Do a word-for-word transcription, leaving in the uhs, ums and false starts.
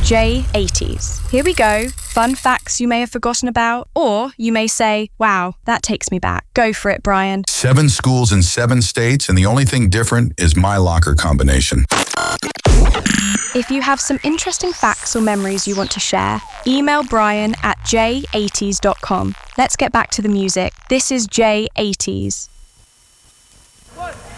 J eighties. Here we go. Fun facts you may have forgotten about, or you may say, wow, that takes me back. Go for it, Brian. Seven schools in seven states, and the only thing different is my locker combination. If you have some interesting facts or memories you want to share, email Brian at j eighties dot com. Let's get back to the music. This is J eighties. One.